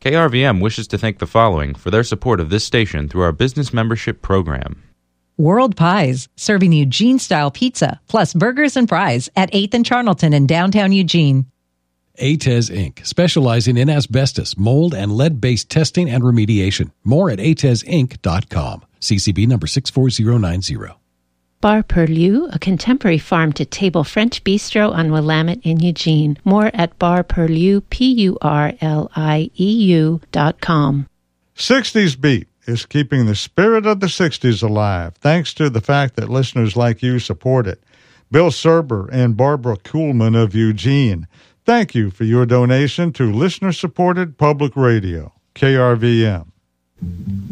KRVM wishes to thank the following for their support of this station through our business membership program. World Pies, serving Eugene-style pizza, plus burgers and fries at 8th and Charnelton in downtown Eugene. ATES Inc., specializing in asbestos, mold, and lead-based testing and remediation. More at atesinc.com. CCB number 64090. Bar Purlieu, a contemporary farm-to-table French bistro on Willamette in Eugene. More at barpurlieu, PURLIEU.com. 60s Beat is keeping the spirit of the 60s alive, thanks to the fact that listeners like you support it. Bill Serber and Barbara Kuhlman of Eugene, thank you for your donation to listener-supported public radio, KRVM.